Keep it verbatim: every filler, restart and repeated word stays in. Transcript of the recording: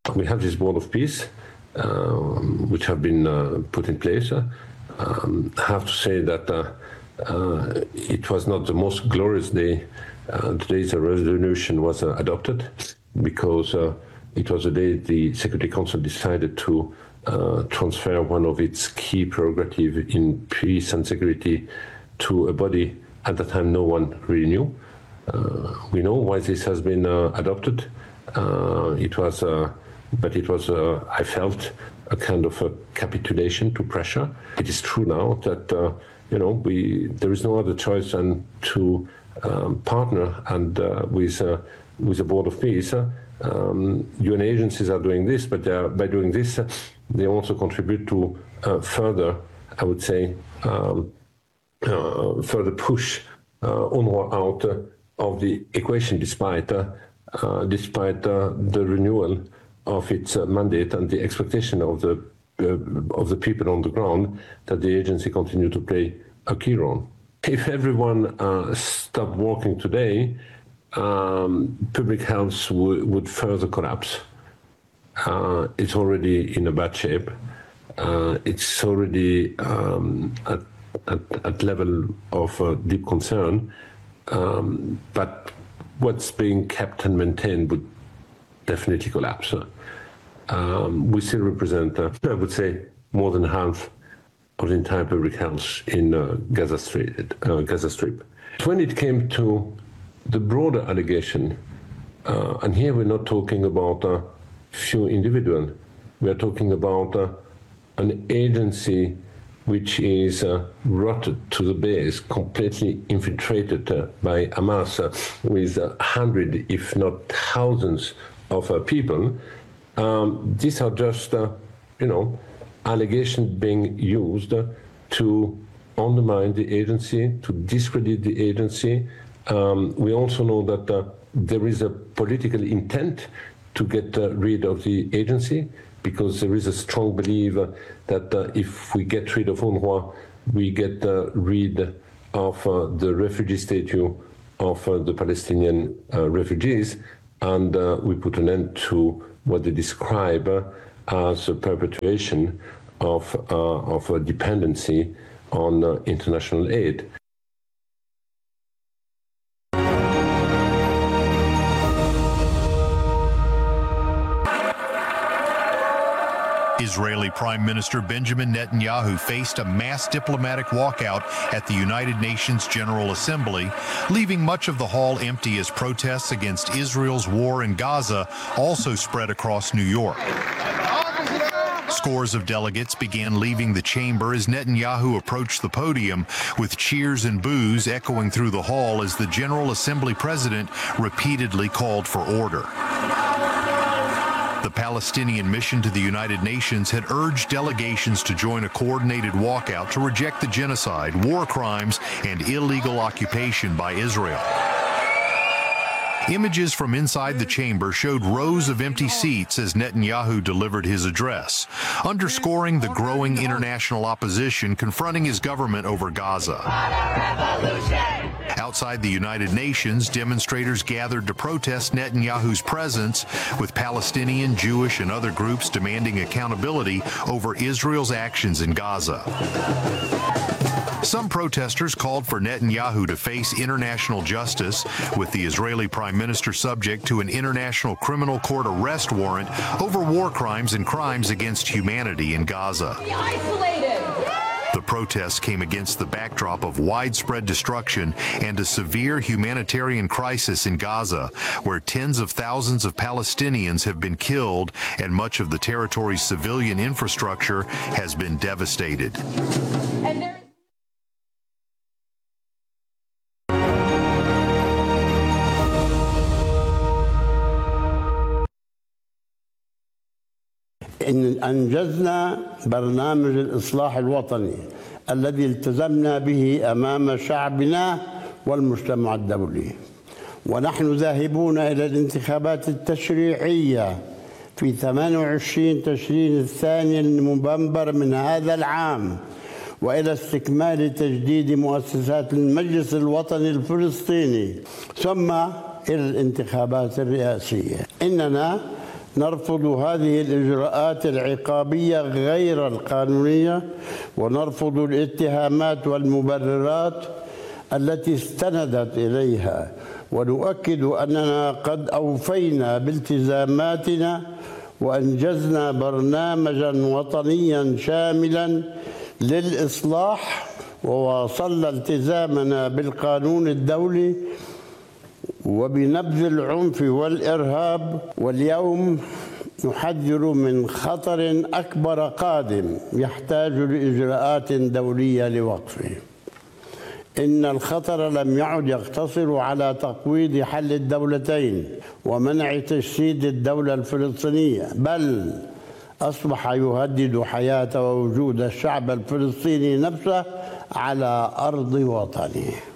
We have this board of peace, uh, which have been uh, put in place. Um, I have to say that uh, uh, it was not the most glorious day. Uh, the day the resolution was uh, adopted, because uh, it was the day the Security Council decided to uh, transfer one of its key prerogatives in peace and security to a body at the time no one really knew. Uh, we know why this has been uh, adopted. Uh, it was, uh, but it was, uh, I felt, a kind of a capitulation to pressure. It is true now that uh, you know we there is no other choice than to um, partner and uh, with uh, with the Board of Peace. Uh, um, U N agencies are doing this, but they are, by doing this, uh, they also contribute to uh, further, I would say, um, uh, further push uh, UNRWA out uh, of the equation, despite uh, uh, despite uh, the renewal of its uh, mandate and the expectation of the uh, of the people on the ground that the agency continue to play a key role. If everyone uh, stopped working today, um, public health would further collapse. Uh, it's already in a bad shape. Uh, it's already um, at, at, at level of uh, deep concern. Um, but what's being kept and maintained would definitely collapse. Um, we still represent, uh, I would say, more than half of the entire public health in uh, Gaza Strip. Uh, Gaza Strip. When it came to the broader allegation, uh, and here we're not talking about a few individuals, we are talking about uh, an agency which is uh, rotted to the base, completely infiltrated uh, by Hamas, uh, with a uh, hundred, if not thousands, of uh, people. Um, these are just, uh, you know, allegations being used uh, to undermine the agency, to discredit the agency. Um, we also know that uh, there is a political intent to get uh, rid of the agency, because there is a strong belief uh, that uh, if we get rid of UNRWA, we get uh, rid of uh, the refugee status of uh, the Palestinian uh, refugees, and uh, we put an end to what they describe uh, as a perpetuation of, uh, of a dependency on uh, international aid. Israeli Prime Minister Benjamin Netanyahu faced a mass diplomatic walkout at the United Nations General Assembly, leaving much of the hall empty as protests against Israel's war in Gaza also spread across New York. Scores of delegates began leaving the chamber as Netanyahu approached the podium, with cheers and boos echoing through the hall as the General Assembly president repeatedly called for order. The Palestinian mission to the United Nations had urged delegations to join a coordinated walkout to reject the genocide, war crimes, and illegal occupation by Israel. Images from inside the chamber showed rows of empty seats as Netanyahu delivered his address, underscoring the growing international opposition confronting his government over Gaza. Outside the United Nations, demonstrators gathered to protest Netanyahu's presence, with Palestinian, Jewish, and other groups demanding accountability over Israel's actions in Gaza. Some protesters called for Netanyahu to face international justice, with the Israeli Prime Minister subject to an International Criminal Court arrest warrant over war crimes and crimes against humanity in Gaza. Be isolated. The protests came against the backdrop of widespread destruction and a severe humanitarian crisis in Gaza, where tens of thousands of Palestinians have been killed and much of the territory's civilian infrastructure has been devastated. And there إن أنجزنا برنامج الإصلاح الوطني الذي التزمنا به أمام شعبنا والمجتمع الدولي، ونحن ذاهبون إلى الانتخابات التشريعية في ثمانية وعشرين تشرين الثاني نوفمبر من هذا العام، وإلى استكمال تجديد مؤسسات المجلس الوطني الفلسطيني، ثم إلى الانتخابات الرئاسية. إننا نرفض هذه الإجراءات العقابية غير القانونية، ونرفض الاتهامات والمبررات التي استندت إليها، ونؤكد أننا قد أوفينا بالتزاماتنا وأنجزنا برنامجا وطنيا شاملا للإصلاح، وواصلنا التزامنا بالقانون الدولي وبنبذ العنف والإرهاب. واليوم نحذر من خطر أكبر قادم يحتاج لإجراءات دولية لوقفه. إن الخطر لم يعد يقتصر على تقويض حل الدولتين ومنع تجسيد الدولة الفلسطينية، بل أصبح يهدد حياة ووجود الشعب الفلسطيني نفسه على أرض وطنه.